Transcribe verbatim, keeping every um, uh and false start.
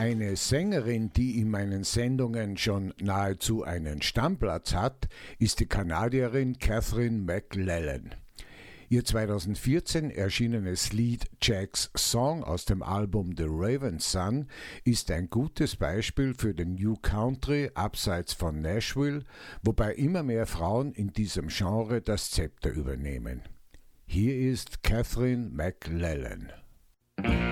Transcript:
Eine Sängerin, die in meinen Sendungen schon nahezu einen Stammplatz hat, ist die Kanadierin Catherine McLellan. Ihr zweitausendvierzehn erschienenes Lied Jack's Song aus dem Album The Raven's Son ist ein gutes Beispiel für den New Country abseits von Nashville, wobei immer mehr Frauen in diesem Genre das Zepter übernehmen. Hier ist Catherine McLellan.